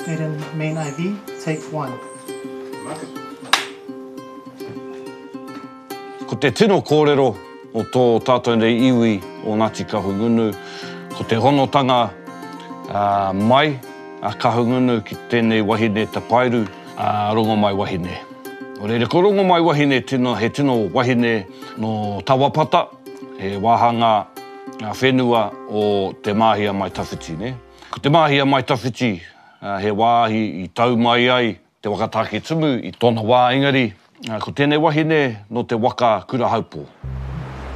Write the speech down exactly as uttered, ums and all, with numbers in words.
Student Main I V, take one. Ko te tino kōrero o tō tātou nei iwi o Ngāti Kahungunu, ko te honotanga uh, mai a Kahungunu ki tēnei wahine Tapairu, uh, Rongomai wahine. O reire, ko Rongomai wahine tino, he tino wahine no Tawapata, he wāhanga uh, whenua o te Māhia mai Tawhiti, ne? Ko te Māhia mai Tawhiti, uh, he wāhi i tau mai ai te wakatake tumu i tōna wā engari, uh, ko tēnei wahine no te waka kura haupō.